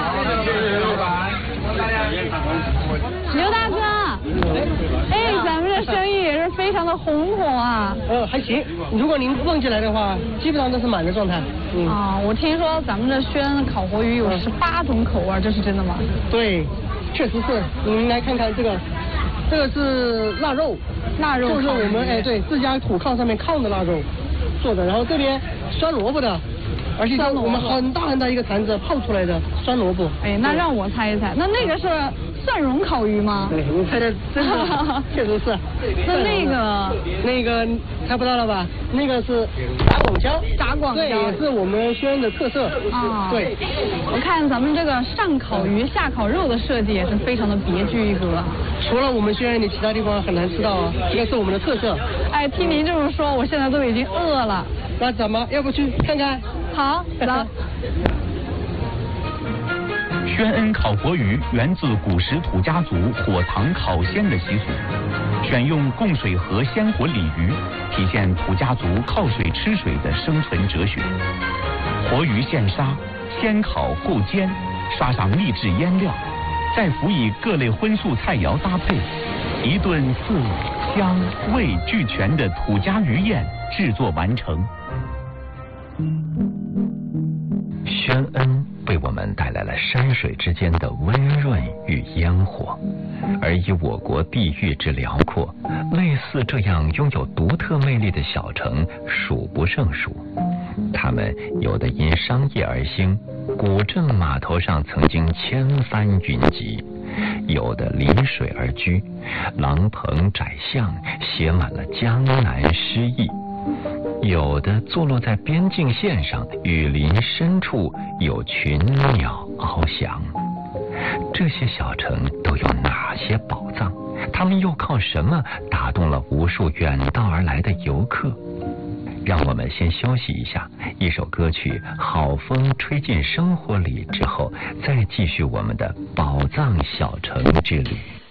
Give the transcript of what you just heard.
刘大哥，哎，咱们这生意也是非常的红火啊。 还行，如果您旺季来的话，基本上都是满的状态。 我听说咱们这轩恩烤活鱼有18种口味，这是真的吗？ 对，确实是。您来看看这个是腊肉，就是我们对自家土炕上面炕的腊肉做的，然后这边酸萝卜的。而且我们很大一个坛子泡出来的酸萝卜。 哎，那让我猜一猜，那个是蒜蓉烤鱼吗？ 对，你猜的真的，确实是。那个猜不到了吧？那个是炸广椒。 炸广椒。 对，也是我们轩恩的特色。对。 我看咱们这个上烤鱼下烤肉的设计也是非常的别具一格。 除了我们轩恩，你其他地方很难吃到啊，这个是我们的特色。 哎，听您这么说，我现在都已经饿了。 那怎么？要不去看看？ 好，走。 轩恩烤活鱼源自古时土家族火塘烤鲜的习俗，选用供水河鲜活鲤鱼，体现土家族靠水吃水的生存哲学。活鱼现杀，先烤后煎，刷上秘制腌料，再辅以各类荤素菜肴搭配，一顿色香味俱全的土家鱼宴制作完成。 轩恩为我们带来了山水之间的温润与烟火，而以我国地域之辽阔，类似这样拥有独特魅力的小城数不胜数。它们有的因商业而兴，古镇码头上曾经千帆云集；有的临水而居，廊棚窄巷写满了江南诗意；有的坐落在边境线上，雨林深处有群鸟翱翔。这些小城都有哪些宝藏？他们又靠什么打动了无数远道而来的游客？让我们先休息一下，一首歌曲《好风吹进生活里》之后，再继续我们的宝藏小城之旅。